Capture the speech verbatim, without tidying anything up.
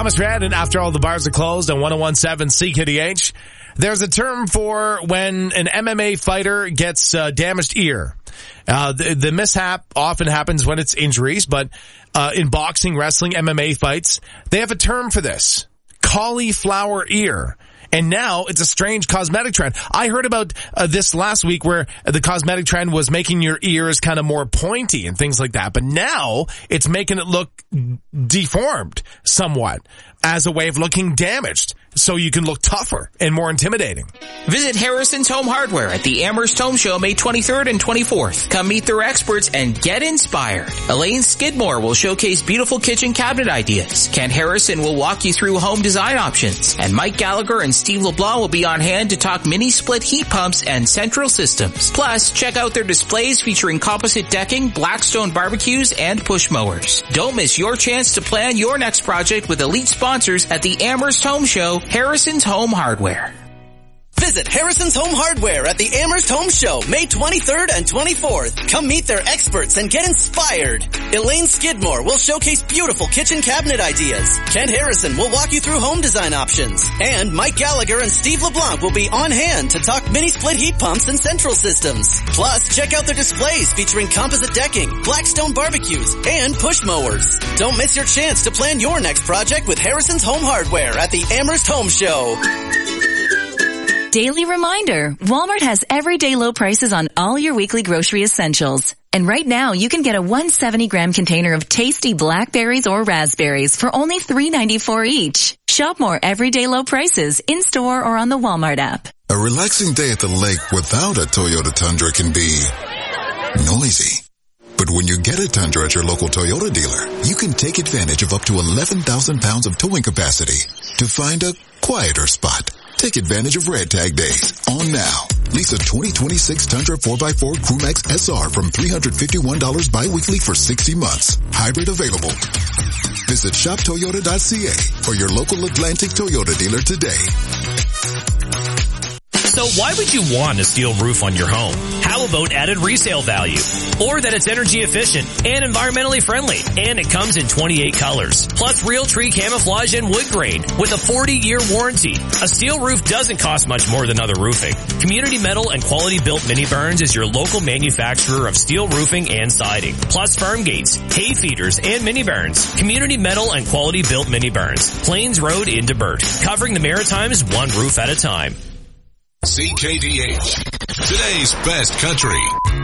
Thomas Rand, and after all the bars are closed on one oh one point seven C K D H, there's a term for when an M M A fighter gets uh, damaged ear. Uh, the, the mishap often happens when it's injuries, but uh, in boxing, wrestling, M M A fights, they have a term for this. Cauliflower ear. And now it's a strange cosmetic trend. I heard about uh, this last week where the cosmetic trend was making your ears kind of more pointy and things like that. But now it's making it look deformed somewhat as a way of looking damaged, so you can look tougher and more intimidating. Visit Harrison's Home Hardware at the Amherst Home Show May twenty-third and twenty-fourth. Come meet their experts and get inspired. Elaine Skidmore will showcase beautiful kitchen cabinet ideas. Kent Harrison will walk you through home design options. And Mike Gallagher and Steve LeBlanc will be on hand to talk mini split heat pumps and central systems. Plus, check out their displays featuring composite decking, Blackstone barbecues, and push mowers. Don't miss your chance to plan your next project with elite sponsors at the Amherst Home Show, Harrison's Home Hardware. Visit Harrison's Home Hardware at the Amherst Home Show, May twenty-third and twenty-fourth. Come meet their experts and get inspired. Elaine Skidmore will showcase beautiful kitchen cabinet ideas. Kent Harrison will walk you through home design options. And Mike Gallagher and Steve LeBlanc will be on hand to talk mini split heat pumps and central systems. Plus, check out their displays featuring composite decking, Blackstone barbecues, and push mowers. Don't miss your chance to plan your next project with Harrison's Home Hardware at the Amherst Home Show. Daily reminder, Walmart has everyday low prices on all your weekly grocery essentials. And right now, you can get a one hundred seventy gram container of tasty blackberries or raspberries for only three ninety-four each. Shop more everyday low prices in-store or on the Walmart app. A relaxing day at the lake without a Toyota Tundra can be noisy. But when you get a Tundra at your local Toyota dealer, you can take advantage of up to eleven thousand pounds of towing capacity to find a quieter spot. Take advantage of Red Tag Days. On now. Lease a twenty twenty-six Tundra four by four Crewmax S R from three hundred fifty-one dollars bi-weekly for sixty months. Hybrid available. Visit shop toyota dot c a or your local Atlantic Toyota dealer today. So why would you want a steel roof on your home? How about added resale value? Or that it's energy efficient and environmentally friendly, and it comes in twenty-eight colors. Plus real tree camouflage and wood grain with a forty year warranty. A steel roof doesn't cost much more than other roofing. Community Metal and Quality Built Mini Barns is your local manufacturer of steel roofing and siding. Plus farm gates, hay feeders, and mini barns. Community Metal and Quality Built Mini Barns. Plains Road into Burt. Covering the Maritimes one roof at a time. C K D H, today's best country.